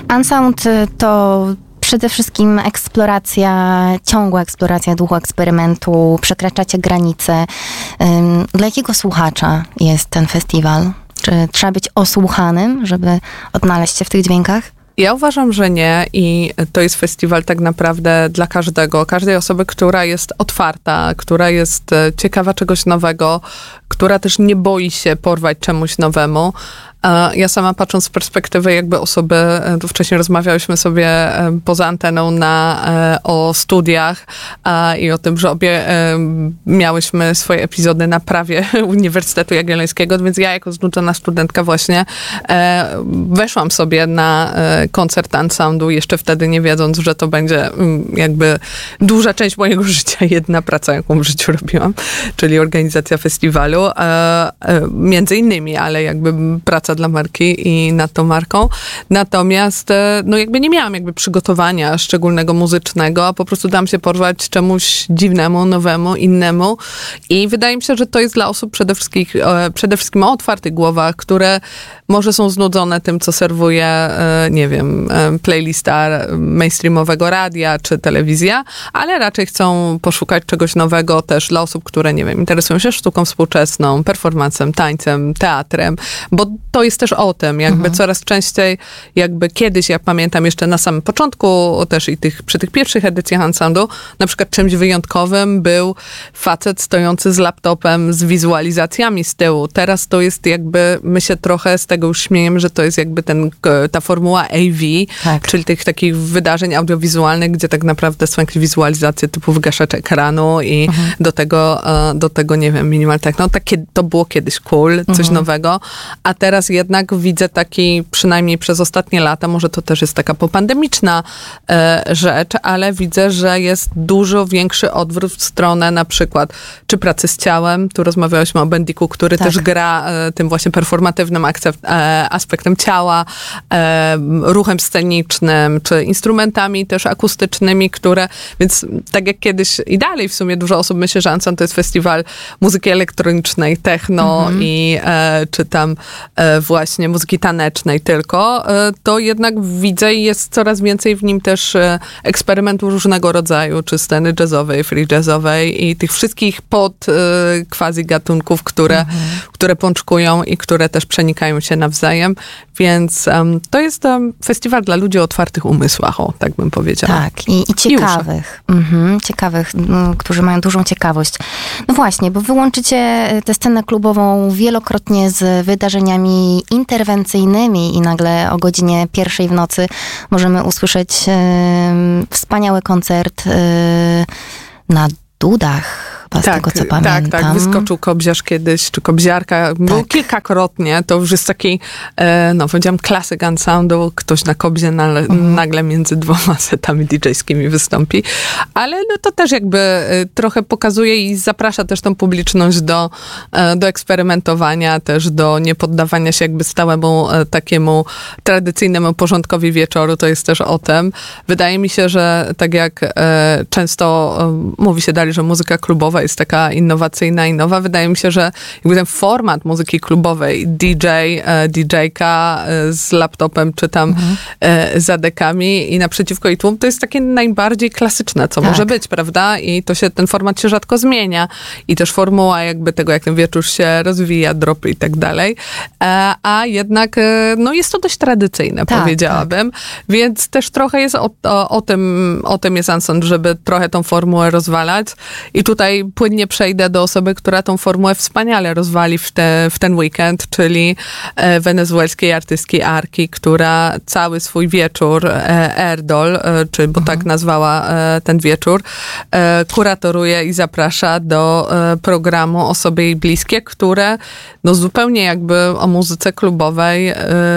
Unsound to przede wszystkim ciągła eksploracja duchu eksperymentu, przekraczacie granice. Dla jakiego słuchacza jest ten festiwal? Czy trzeba być osłuchanym, żeby odnaleźć się w tych dźwiękach? Ja uważam, że nie i to jest festiwal tak naprawdę dla każdej osoby, która jest otwarta, która jest ciekawa czegoś nowego, która też nie boi się porwać czemuś nowemu. Ja sama patrząc z perspektywy jakby osoby, tu wcześniej rozmawiałyśmy sobie poza anteną o studiach i o tym, że obie miałyśmy swoje epizody na prawie Uniwersytetu Jagiellońskiego, więc ja jako znudzona studentka właśnie weszłam sobie na koncert Unsoundu, jeszcze wtedy nie wiedząc, że to będzie jakby duża część mojego życia, jedna praca, jaką w życiu robiłam, czyli organizacja festiwalu, między innymi, ale jakby praca dla marki i nad tą marką. Natomiast no jakby nie miałam jakby przygotowania szczególnego muzycznego, a po prostu dałam się porwać czemuś dziwnemu, nowemu, innemu i wydaje mi się, że to jest dla osób przede wszystkim o otwartych głowach, które może są znudzone tym, co serwuje, nie wiem, playlista mainstreamowego radia czy telewizja, ale raczej chcą poszukać czegoś nowego też dla osób, które, nie wiem, interesują się sztuką współczesną, performancem, tańcem, teatrem, bo to jest też o tym, jakby coraz częściej, jakby kiedyś, ja pamiętam jeszcze na samym początku też i przy tych pierwszych edycjach Unsoundu, na przykład czymś wyjątkowym był facet stojący z laptopem z wizualizacjami z tyłu. Teraz to jest jakby, my się trochę z tego już śmiejemy, że to jest jakby ta formuła AV, tak, czyli tych takich wydarzeń audiowizualnych, gdzie tak naprawdę są jakieś wizualizacje typu wygaszacz ekranu i do tego, nie wiem, minimal techno. To było kiedyś cool, coś nowego, a teraz jednak widzę taki, przynajmniej przez ostatnie lata, może to też jest taka popandemiczna rzecz, ale widzę, że jest dużo większy odwrót w stronę na przykład czy pracy z ciałem, tu rozmawiałyśmy o Bendiku, który też gra tym właśnie performatywnym aspektem ciała, ruchem scenicznym, czy instrumentami też akustycznymi, więc tak jak kiedyś i dalej w sumie dużo osób myśli, że Unsound to jest festiwal muzyki elektronicznej, techno czy tam właśnie muzyki tanecznej tylko, to jednak widzę i jest coraz więcej w nim też eksperymentów różnego rodzaju, czy sceny jazzowej, free jazzowej i tych wszystkich quasi gatunków, które pączkują i które też przenikają się nawzajem, więc to jest festiwal dla ludzi o otwartych umysłach, tak bym powiedziała. Tak, i ciekawych. Ciekawych, którzy mają dużą ciekawość. No właśnie, bo wy łączycie tę scenę klubową wielokrotnie z wydarzeniami interwencyjnymi i nagle o godzinie 1:00 w nocy możemy usłyszeć wspaniały koncert na dudach. Z tego, co pamiętam. Tak. Wyskoczył Kobziarz kiedyś, czy Kobziarka. Był kilkakrotnie. To już jest taki, powiedziałam, klasyk Unsoundu. Ktoś na Kobzie nagle między dwoma setami DJ-skimi wystąpi. Ale to też jakby trochę pokazuje i zaprasza też tą publiczność do eksperymentowania, też do niepoddawania się jakby stałemu takiemu tradycyjnemu porządkowi wieczoru. To jest też o tym. Wydaje mi się, że tak jak często mówi się dalej, że muzyka klubowa jest taka innowacyjna i nowa. Wydaje mi się, że jakby ten format muzyki klubowej, DJ-ka z laptopem, czy tam za dekami i naprzeciwko i tłum, to jest takie najbardziej klasyczne, co może być, prawda? I ten format się rzadko zmienia. I też formuła jakby tego, jak ten wieczór się rozwija, dropy i tak dalej. A jednak, jest to dość tradycyjne, powiedziałabym. Więc też trochę jest o tym jest Unsound, żeby trochę tą formułę rozwalać. I tutaj płynnie przejdę do osoby, która tą formułę wspaniale rozwali w ten weekend, czyli wenezuelskiej artystki Arki, która cały swój wieczór Erdol, bo tak nazwała ten wieczór, kuratoruje i zaprasza do programu osoby jej bliskie, które zupełnie jakby o muzyce klubowej,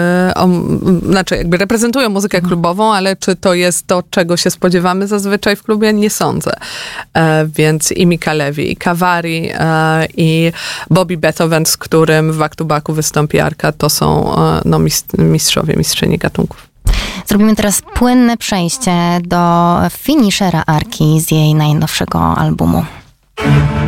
znaczy jakby reprezentują muzykę klubową, ale czy to jest to, czego się spodziewamy zazwyczaj w klubie? Nie sądzę. Więc i Mika Levy, i Kavari, i Bobby Beethoven, z którym w Back to Backu wystąpi Arka, to są mistrzyni gatunków. Zrobimy teraz płynne przejście do finishera Arki z jej najnowszego albumu.